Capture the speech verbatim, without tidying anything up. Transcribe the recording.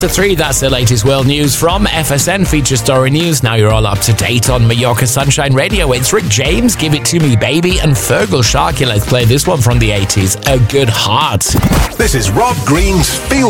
To three, that's the latest world news from F S N Feature Story News. Now you're all up to date on Mallorca Sunshine Radio. It's Rick James, Give It To Me Baby, and Fergal Sharkey. Let's play this one from the eighties, A Good Heart. This is Rob Green's Feel